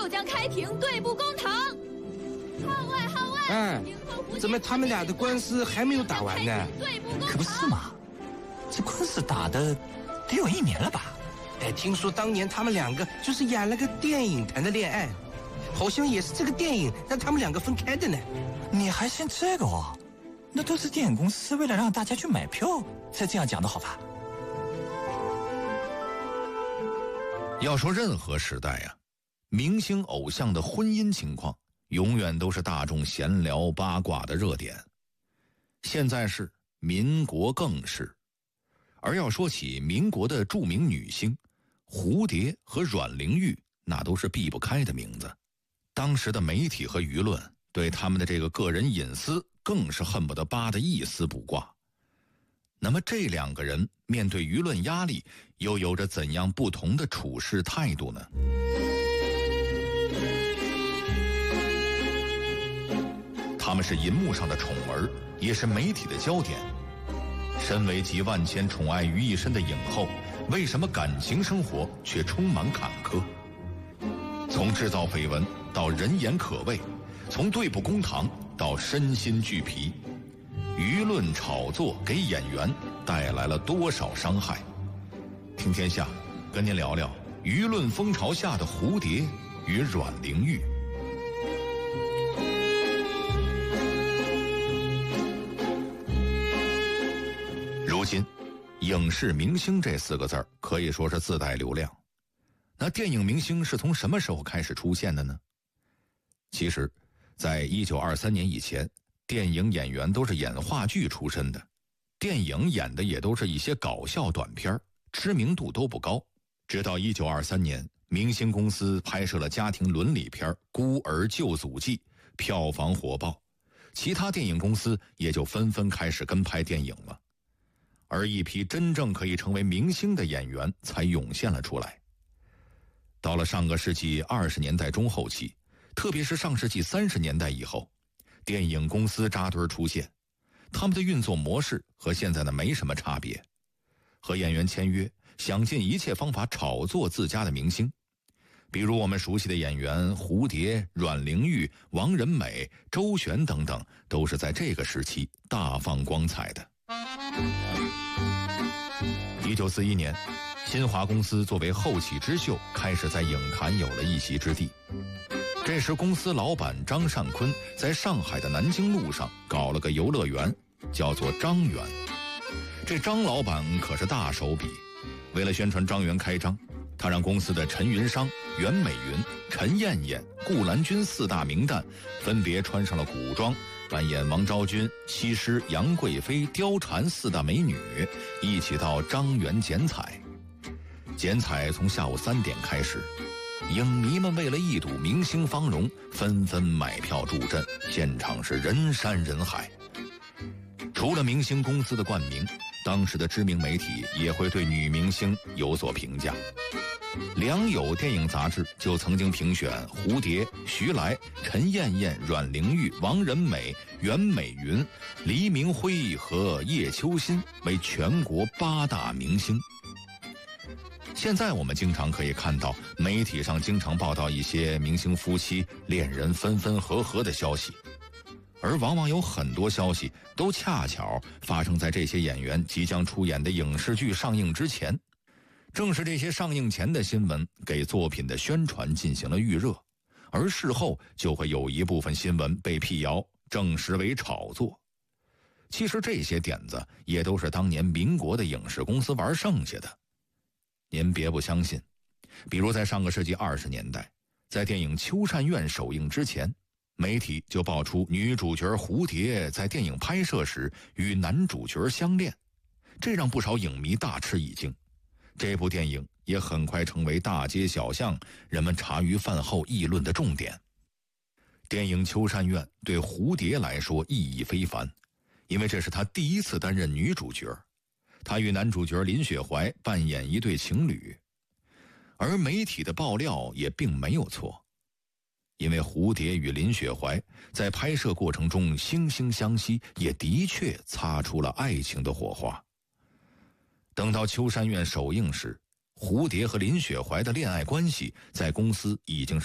就将开庭对簿公堂。号外号外！ 哎，怎么他们俩的官司还没有打完呢？ 可不是嘛，这官司打的得有1年了吧？ 哎，听说当年他们两个就是演了个电影谈的恋爱，好像也是这个电影让他们两个分开的呢。 你还信这个哦？那都是电影公司为了让大家去买票才这样讲的好吧？ 要说任何时代啊，明星偶像的婚姻情况永远都是大众闲聊八卦的热点。现在是，民国更是。而要说起民国的著名女星蝴蝶和阮玲玉，那都是避不开的名字。当时的媒体和舆论对他们的这个个人隐私更是恨不得扒得一丝不挂。那么这2个人面对舆论压力又有着怎样不同的处事态度呢？他们是银幕上的宠儿，也是媒体的焦点。身为集万千宠爱于一身的影后，为什么感情生活却充满坎坷？从制造绯闻到人言可畏，从对簿公堂到身心俱疲，舆论炒作给演员带来了多少伤害？听天下跟您聊聊舆论风潮下的蝴蝶与阮玲玉。如今影视明星这4个字可以说是自带流量。那电影明星是从什么时候开始出现的呢？其实在1923年以前，电影演员都是演话剧出身的，电影演的也都是一些搞笑短片，知名度都不高。直到1923年，明星公司拍摄了家庭伦理片《孤儿救祖记》，票房火爆，其他电影公司也就纷纷开始跟拍电影了。而一批真正可以成为明星的演员才涌现了出来。到了上个世纪20年代中后期，特别是上世纪30年代以后，电影公司扎堆出现，他们的运作模式和现在的没什么差别，和演员签约，想尽一切方法炒作自家的明星。比如我们熟悉的演员蝴蝶、阮玲玉、王仁美、周璇等等，都是在这个时期大放光彩的。1941年，新华公司作为后起之秀，开始在影坛有了一席之地。这时公司老板张善坤在上海的南京路上搞了个游乐园，叫做张园。这张老板可是大手笔，为了宣传张园开张，他让公司的陈云裳、袁美云、陈燕燕、顾兰君4大名旦分别穿上了古装，扮演王昭君、西施、杨贵妃、貂蝉4大美女，一起到张园剪彩。剪彩从下午3点开始，影迷们为了一睹明星芳容，纷纷买票助阵，现场是人山人海。除了明星公司的冠名，当时的知名媒体也会对女明星有所评价。良友电影杂志就曾经评选蝴蝶、徐来、陈燕燕、阮玲玉、王仁美、袁美云、黎明辉和叶秋欣为全国8大明星。现在我们经常可以看到媒体上经常报道一些明星夫妻恋人分分合合的消息，而往往有很多消息都恰巧发生在这些演员即将出演的影视剧上映之前。正是这些上映前的新闻给作品的宣传进行了预热，而事后就会有一部分新闻被辟谣，证实为炒作。其实这些点子也都是当年民国的影视公司玩剩下的。您别不相信，比如在上个世纪20年代，在电影《秋善院》首映之前，媒体就爆出女主角蝴蝶在电影拍摄时与男主角相恋，这让不少影迷大吃一惊。这部电影也很快成为大街小巷人们茶余饭后议论的重点。电影《秋善院》对蝴蝶来说意义非凡，因为这是她第一次担任女主角，她与男主角林雪怀扮演一对情侣。而媒体的爆料也并没有错，因为蝴蝶与林雪怀在拍摄过程中惺惺相惜，也的确擦出了爱情的火花。等到《秋善院》首映时，蝴蝶和林雪怀的恋爱关系在公司已经是